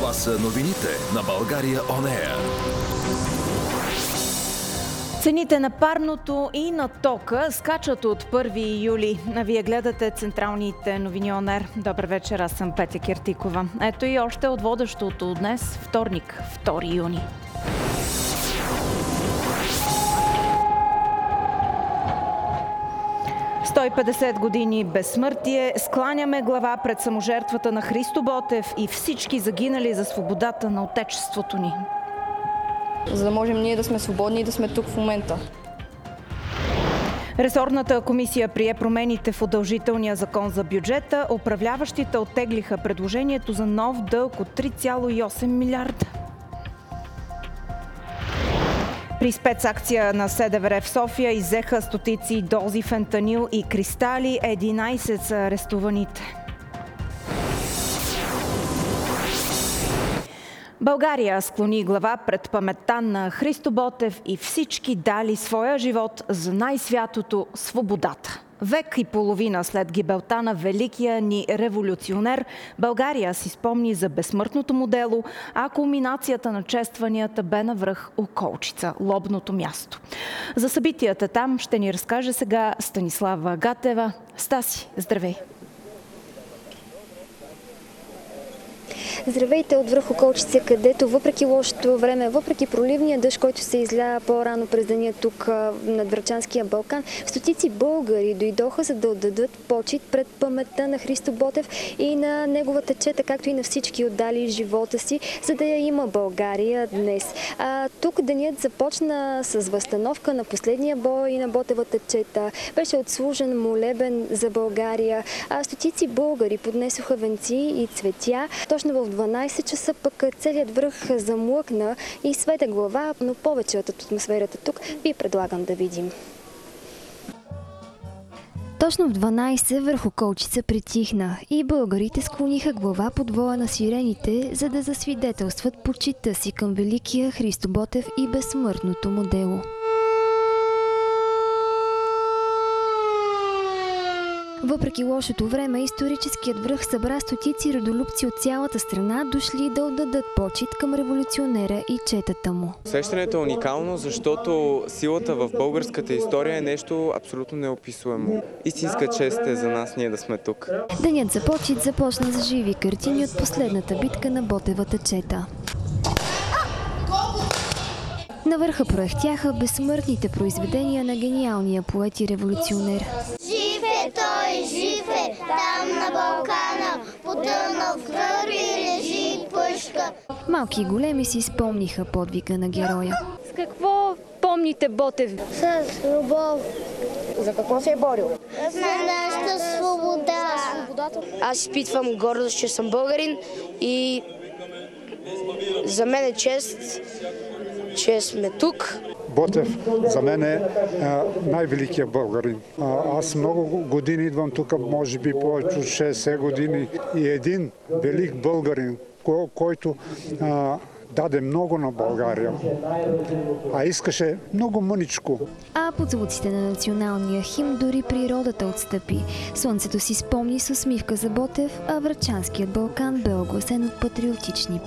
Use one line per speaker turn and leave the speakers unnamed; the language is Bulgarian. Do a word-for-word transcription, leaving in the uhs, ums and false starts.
Това са новините на България Он Еър.
Цените на парното и на тока скачат от първи юли. А вие гледате централните новини Он Еър. Добър вечер, аз съм Петя Киртикова. Ето и още от водещото днес, вторник, втори юни. сто и петдесет години безсмъртие, скланяме глава пред саможертвата на Христо Ботев и всички загинали за свободата на Отечеството ни.
За да можем ние да сме свободни и да сме тук в момента.
Ресорната комисия прие промените в удължителния закон за бюджета. Управляващите оттеглиха предложението за нов дълг от три цяло и осем милиарда. При спецакция на СДВР в София иззеха стотици дози фентанил и кристали, единайсет са арестуваните. България склони глава пред паметта на Христо Ботев и всички дали своя живот за най-святото – свободата. Век и половина след гибелта на великия ни революционер, България си спомни за безсмъртното му дело, а кулминацията на честванията бе навръх Околчица, лобното място. За събитията там ще ни разкаже сега Станислава Гатева. Стаси, здравей!
Здравейте от връх Околчица, където въпреки лошото време, въпреки проливния дъжд, който се изля по-рано през деня тук над Врачанския Балкан, стотици българи дойдоха, за да отдадат почит пред паметта на Христо Ботев и на неговата чета, както и на всички отдали живота си, за да я има България днес. А, тук денят започна с възстановка на последния бой на Ботевата чета. Беше отслужен молебен за България. А стотици българи поднесоха венци и цветя. Точно в дванайсет часа пък целият връх замлъкна и света глава, но повече от атмосферата тук ви предлагам да видим. Точно в дванайсет върху Околчица притихна и българите склониха глава под воя на сирените, за да засвидетелстват почита си към великия Христо Ботев и безсмъртното му дело. Въпреки лошото време, историческият връх събра стотици родолюбци от цялата страна, дошли да отдадат почит към революционера и четата му.
Усещането е уникално, защото силата в българската история е нещо абсолютно неописуемо. Истинска чест е за нас ние да сме тук.
Денят за почит започна с живи картини от последната битка на Ботевата чета. На върха проехтяха безсмъртните произведения на гениалния поет и революционер.
Жив е той, жив е, там на Балкана, потънал в кръв и лежи пъшка.
Малки и големи си спомниха подвига на героя.
С какво помните Ботев?
С любов.
За какво се е борил?
За нашата свобода.
Аз изпитвам гордост, че съм българин и за мен е чест, че сме тук.
Ботев за мен е най-великият българин. А, аз много години идвам тук, може би повече от шейсет години, и един велик българин, кой, който а, даде много на България, а искаше много мъничко.
А под звуците на националния химн дори природата отстъпи. Слънцето си спомни с усмивка за Ботев, а Врачанският Балкан бе огласен от патриотични